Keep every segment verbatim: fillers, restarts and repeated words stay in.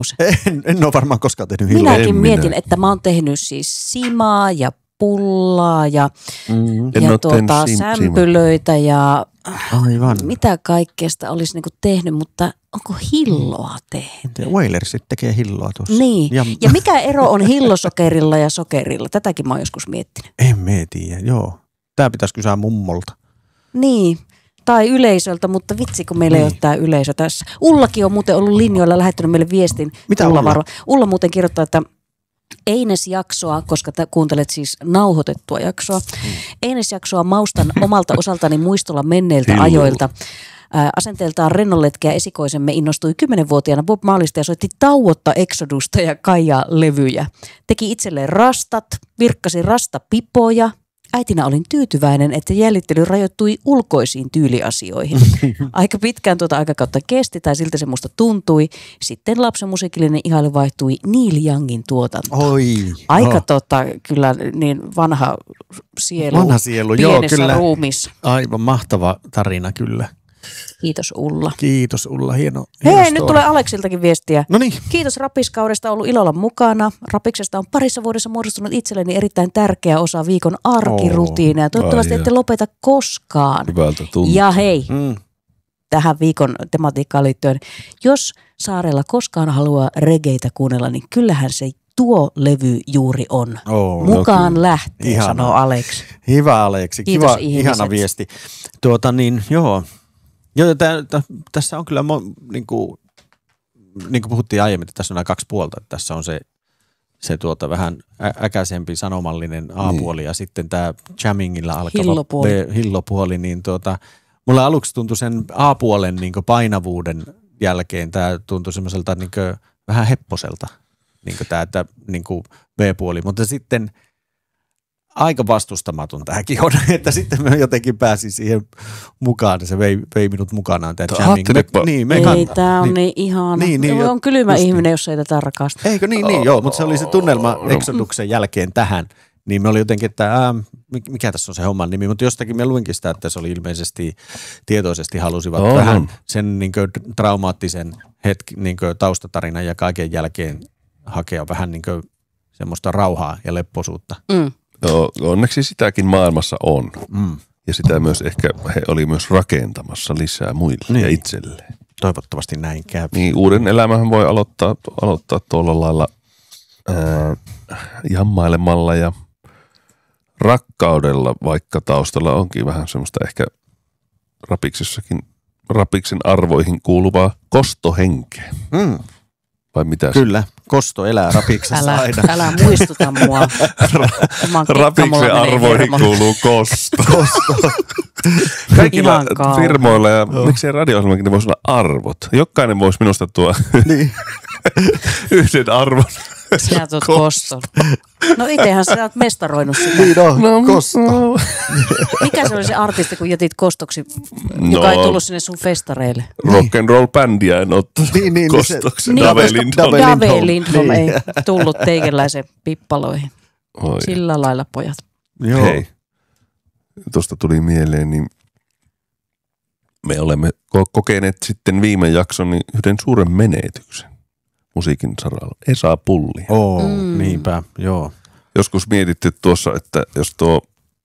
En, en ole varmaan koskaan tehnyt hilloa. Minäkin en mietin, minä. että mä oon tehnyt siis simaa ja pullaa ja, mm. ja tuota, sämpylöitä ja Aivan. mitä kaikkea sitä olisi niinku tehnyt, mutta onko hilloa tehnyt? Wailersit tekee hilloa tuossa. Niin, ja, ja mikä ero on hillosokerilla ja sokerilla? Tätäkin mä oon joskus miettinyt. En mä tiedä, joo. Tää pitäisi kysyä mummolta. Niin, tai yleisöltä, mutta vitsi kun meillä niin. ei ole tää yleisö tässä. Ullakin on muuten ollut linjoilla, lähettänyt meille viestin. Mitä Ulla? Ulla, Ulla muuten kirjoittaa, että Eines-jaksoa, koska t- kuuntelet siis nauhoitettua jaksoa. Hmm. Eines-jaksoa maustan omalta osaltani muistolla menneiltä Hillu. ajoilta. Ää, asenteeltaan rennolletkeä esikoisemme innostui kymmenvuotiaana Bob Marleysta ja soitti tauotta Exodusta ja Kaija-levyjä. Teki itselleen rastat, virkkasi rastapipoja. Äitinä olin tyytyväinen, että jäljittely rajoittui ulkoisiin tyyliasioihin. Aika pitkään tuota aikakautta kesti, tai siltä se musta tuntui. Sitten lapsen musiikillinen ihailu vaihtui Neil Youngin tuotantoon. Oi, Aika no. tota, kyllä niin vanha sielu, vanha sielu pienessä joo, kyllä. ruumissa. Aivan mahtava tarina kyllä. Kiitos Ulla. Kiitos Ulla, hieno. Hei, hieno nyt story. tulee Aleksiltakin viestiä. Noniin. Kiitos Rapiskaudesta, ollut ilolla mukana. Rapiksesta on parissa vuodessa muodostunut itselleni erittäin tärkeä osa viikon arkirutiineja. Toivottavasti Ai ette lopeta koskaan. Hyvältä tuntuu. Ja hei, Mm. tähän viikon tematiikkaan liittyen, jos Saarella koskaan haluaa regeitä kuunnella, niin kyllähän se tuo levy juuri on. Oh, Mukaan no lähtee, Ihana. sanoo Alex. Hyvä Aleksi, Kiitos kiva, ihmiset. ihana viesti. Tuota niin, joo. joo tä, tä, tässä on kyllä, mo, niin kuin, niin kuin puhuttiin aiemmin, että tässä on nämä kaksi puolta. Että tässä on se, se tuota vähän ä, äkäisempi sanomallinen A-puoli niin. ja sitten tämä jammingilla alkava Hillopuoli. B, hillopuoli. Niin tuota, mulla aluksi tuntui sen A-puolen niin kuin painavuuden jälkeen, tämä tuntui semmoiselta niin kuin, vähän hepposelta, niin kuin tämä että, niin kuin B-puoli, mutta sitten aika vastustamaton tämäkin on, että sitten mä jotenkin pääsin siihen mukaan, se vei, vei minut mukanaan tämä jamming. Niin, me ei, kannattaa. tämä on niin, niin ihana. Niin, niin, on kylmä ihminen, niin. jos ei tätä rakasta. Eikö niin, niin joo, mutta se oli se tunnelma Exoduksen jälkeen tähän. Niin me oli jotenkin, että ää, mikä tässä on se homman nimi, mutta jostakin me luinkin sitä, että se oli ilmeisesti tietoisesti halusivat oh, vähän sen niin kuin, traumaattisen hetki, niin kuin, taustatarinan ja kaiken jälkeen hakea vähän niin kuin, semmoista rauhaa ja leppoisuutta. Mm. No, onneksi sitäkin maailmassa on. Mm. Ja sitä myös ehkä he oli myös rakentamassa lisää muille niin. ja itselleen. Toivottavasti näin käy. Niin, uuden elämän voi aloittaa, aloittaa tuolla lailla ää, jammailemalla ja rakkaudella, vaikka taustalla onkin vähän semmoista ehkä rapiksessakin, rapiksen arvoihin kuuluvaa kostohenkeä. Mm. Vai mitä? Kyllä, kosto elää rapiksessa älä, aina. Älä muistuta mua. Rapiksen arvoihin kuuluu kosto. kosto. Kaikilla firmoilla ja no. miksei radio-ohjelmakin ne voisi olla arvot. Jokainen voisi minusta tuo niin. yhden arvon. Sinä tuot koston. No itsehän sä oot mestaroinut sitä. Niin on, no, kosto. No. Mikä se oli se artisti, kun jätit kostoksi, no, joka ei tullut sinne sun festareille? Rock and roll bändiä en ottanut niin, niin, kostoksi. Niin, Dave Lindholm. Dave Lindholm ei tullut teikäläisen pippaloihin. Oi. Sillä lailla pojat. Joo. Hei, tuosta tuli mieleen, niin me olemme kokeneet sitten viime jakson niin yhden suuren menetyksen musiikin saralla. Esa Pulli. Oo, mm. niinpä, joo. Joskus mietitty tuossa, että jos tuo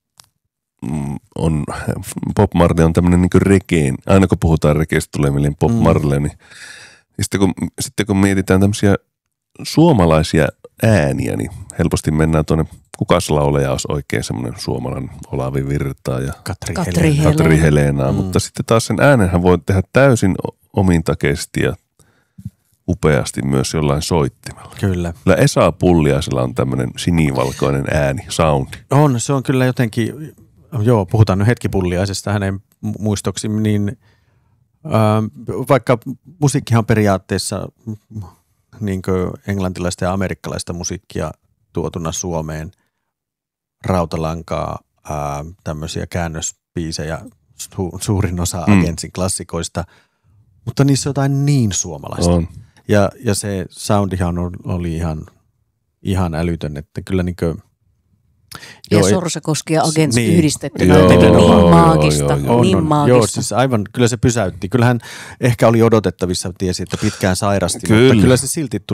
mm, on, Bob Marley on tämmöinen niin kuin reggae, aina kun puhutaan reggaestä tulee mieleen Bob mm. Marley, niin sitten kun, sitten kun mietitään tämmöisiä suomalaisia ääniä, niin helposti mennään tuonne, kukas laulaja olisi oikein semmoinen suomalainen, Olavi Virtaa ja Katri, Katri Helena. Katri Helenaa, mm. mutta sitten taas sen äänenhän voi tehdä täysin omintakeisesti ja upeasti myös jollain soittimella. Kyllä. Kyllä Esa Pulliaisella on tämmöinen sinivalkoinen ääni, soundi. On, se on kyllä jotenkin, joo, puhutaan nyt hetki Pulliaisesta hänen muistoksi, niin äh, vaikka musiikkihan periaatteessa niin kuin englantilaista ja amerikkalaista musiikkia tuotuna Suomeen, rautalankaa, ää, tämmöisiä käännöspiisejä, su- suurin osa mm. Agentsin klassikoista, mutta niissä on jotain niin suomalaista. On. Ja, ja se soundihan oli ihan, ihan älytön, että kyllä niin kuin, ja joo, Sorsakoski ja Agents niin, yhdistettynä joo, niin joo, maagista, joo, joo, niin on, maagista. Joo, siis aivan, kyllä se pysäytti. Kyllähän ehkä oli odotettavissa, tiesi, että pitkään sairasti, kyllä. mutta kyllä se silti